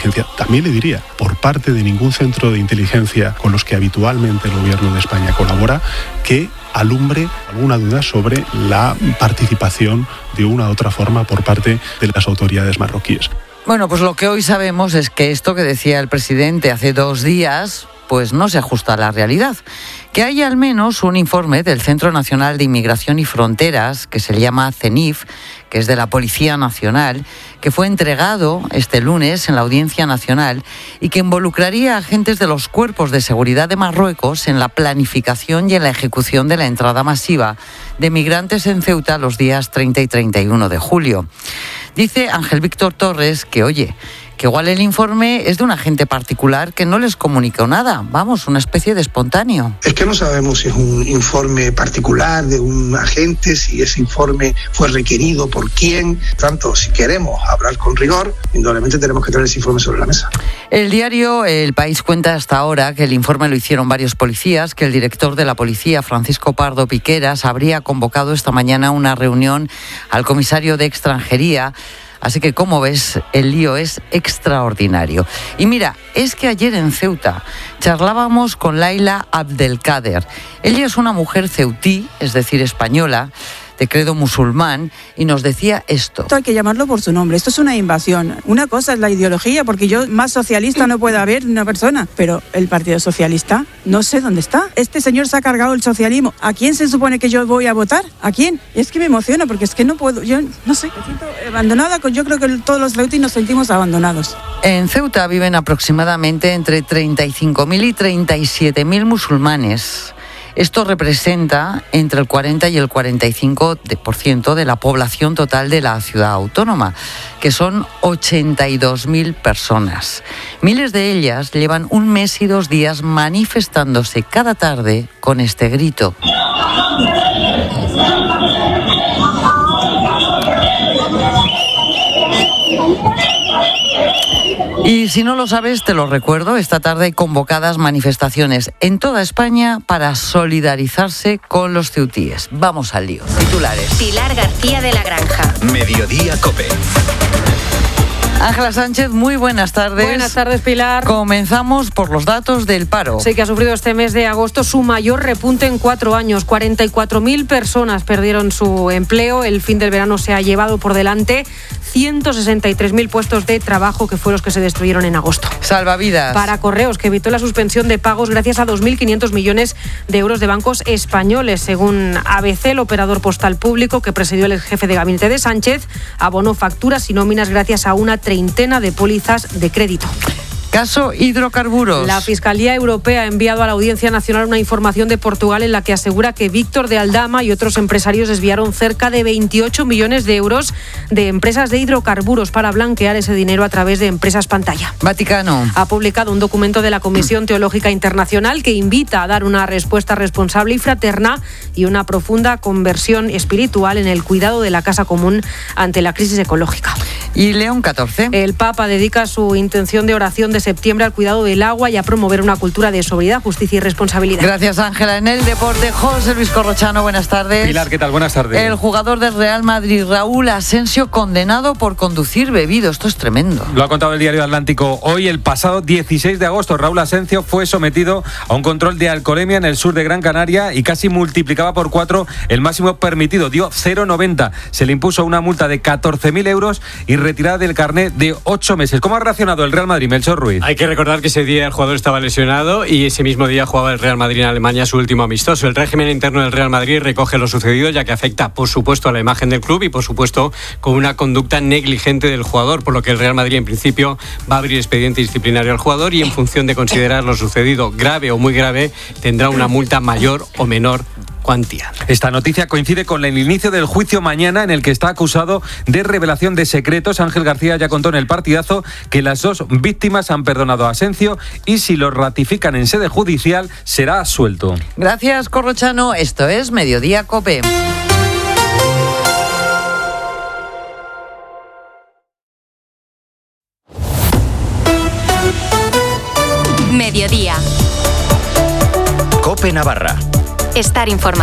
inteligencia. También le diría, por parte de ningún centro de inteligencia con los que habitualmente el gobierno de España colabora, que alumbre alguna duda sobre la participación de una u otra forma por parte de las autoridades marroquíes. Bueno, pues lo que hoy sabemos es que esto que decía el presidente hace 2 días, pues no se ajusta a la realidad. Que hay al menos un informe del Centro Nacional de Inmigración y Fronteras, que se llama CENIF, que es de la Policía Nacional, que fue entregado este lunes en la Audiencia Nacional y que involucraría a agentes de los cuerpos de seguridad de Marruecos en la planificación y en la ejecución de la entrada masiva de migrantes en Ceuta los días 30 y 31 de julio. Dice Ángel Víctor Torres que, que igual el informe es de un agente particular que no les comunicó nada. Vamos, una especie de espontáneo. Es que no sabemos si es un informe particular de un agente, si ese informe fue requerido por quién. Tanto, si queremos hablar con rigor, indudablemente tenemos que tener ese informe sobre la mesa. El diario El País cuenta hasta ahora que el informe lo hicieron varios policías, que el director de la policía, Francisco Pardo Piqueras, habría convocado esta mañana una reunión al comisario de Extranjería. Así que, como ves, el lío es extraordinario. Y mira, es que ayer en Ceuta charlábamos con Laila Abdelkader. Ella es una mujer ceutí, es decir, española, de credo musulmán, y nos decía esto. Esto hay que llamarlo por su nombre, esto es una invasión. Una cosa es la ideología, porque yo más socialista no puede haber una persona, pero el Partido Socialista, no sé dónde está. Este señor se ha cargado el socialismo. ¿A quién se supone que yo voy a votar? ¿A quién? Y es que me emociona, porque es que no puedo, yo no sé, me siento abandonada. Yo creo que todos los ceutíes nos sentimos abandonados. En Ceuta viven aproximadamente entre 35.000 y 37.000 musulmanes. Esto representa entre el 40 y el 45% de la población total de la ciudad autónoma, que son 82.000 personas. Miles de ellas llevan 1 mes y 2 días manifestándose cada tarde con este grito. Y si no lo sabes, te lo recuerdo, esta tarde hay convocadas manifestaciones en toda España para solidarizarse con los ceutíes. Vamos al lío. Titulares. Pilar García de la Granja. Mediodía COPE. Ángela Sánchez, muy buenas tardes. Buenas tardes, Pilar. Comenzamos por los datos del paro. Sí, que ha sufrido este mes de agosto su mayor repunte en 4 años. 44.000 personas perdieron su empleo. El fin del verano se ha llevado por delante 163.000 puestos de trabajo, que fueron los que se destruyeron en agosto. Salvavidas. Para Correos, que evitó la suspensión de pagos gracias a 2.500 millones de euros de bancos españoles. Según ABC, el operador postal público que presidió el jefe de gabinete de Sánchez abonó facturas y nóminas gracias a una treintena de pólizas de crédito. Caso hidrocarburos. La Fiscalía Europea ha enviado a la Audiencia Nacional una información de Portugal en la que asegura que Víctor de Aldama y otros empresarios desviaron cerca de 28 millones de euros de empresas de hidrocarburos para blanquear ese dinero a través de empresas pantalla. Vaticano. Ha publicado un documento de la Comisión Teológica Internacional que invita a dar una respuesta responsable y fraterna y una profunda conversión espiritual en el cuidado de la casa común ante la crisis ecológica. Y León XIV. El Papa dedica su intención de oración de septiembre al cuidado del agua y a promover una cultura de sobriedad, justicia y responsabilidad. Gracias, Ángela. En el deporte, José Luis Corrochano, buenas tardes. Pilar, ¿qué tal? Buenas tardes. El jugador del Real Madrid, Raúl Asensio, condenado por conducir bebido. Esto es tremendo. Lo ha contado el diario Atlántico hoy. El pasado 16 de agosto, Raúl Asensio fue sometido a un control de alcoholemia en el sur de Gran Canaria y casi multiplicaba por 4 el máximo permitido. Dio 0,90. Se le impuso una multa de 14.000 euros y retirada del carnet de 8 meses. ¿Cómo ha reaccionado el Real Madrid, Melchor Ruiz? Hay que recordar que ese día el jugador estaba lesionado y ese mismo día jugaba el Real Madrid en Alemania su último amistoso. El régimen interno del Real Madrid recoge lo sucedido, ya que afecta, por supuesto, a la imagen del club y, por supuesto, con una conducta negligente del jugador, por lo que el Real Madrid, en principio, va a abrir expediente disciplinario al jugador y, en función de considerar lo sucedido grave o muy grave, tendrá una multa mayor o menor cuantía. Esta noticia coincide con el inicio del juicio mañana, en el que está acusado de revelación de secretos. Ángel García ya contó en el Partidazo que las 2 víctimas han perdonado a Asensio y, si lo ratifican en sede judicial, será absuelto. Gracias, Corrochano. Esto es Mediodía COPE. Mediodía. COPE Navarra. Estar informado.